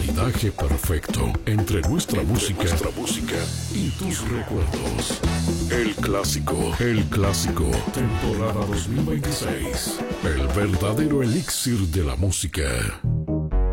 maridaje perfecto entre nuestra música y tus recuerdos. El clásico, temporada 2026. El verdadero elixir de la música.